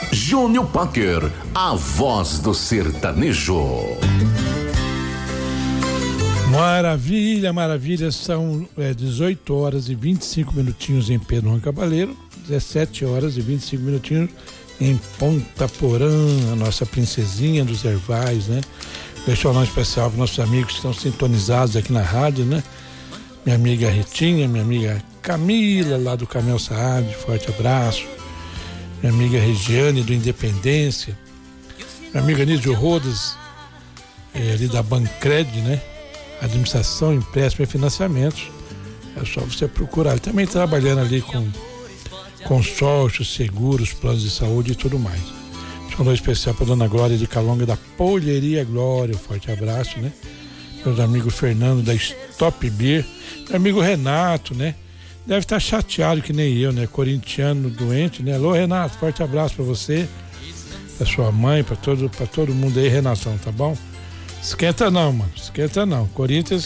Júnior Packer, a voz do sertanejo. Maravilha, maravilha, são 18 horas e 25 minutinhos em Pedro Juan Cabaleiro, 17 horas e 25 minutinhos em Ponta Porã, a nossa princesinha dos Ervais, né? Deixa um especial para nossos amigos que estão sintonizados aqui na rádio, né? Minha amiga Ritinha, minha amiga Camila, lá do Camel Saad, forte abraço. Minha amiga Regiane, do Independência. Minha amiga Nídio Rodas, ali da Bancred, né? Administração, empréstimo e financiamentos. É só você procurar. Ele também trabalhando ali com consórcios, seguros, planos de saúde e tudo mais. Um especial para Dona Glória de Calonga da Polheria Glória, um forte abraço, né? Meus amigos Fernando da Stop Beer, meu amigo Renato, né? Deve estar chateado que nem eu, né? Corintiano doente, né? Alô, Renato, forte abraço para você, pra sua mãe, para todo mundo aí, Renatão, tá bom? Esquenta não, mano, esquenta não. Corinthians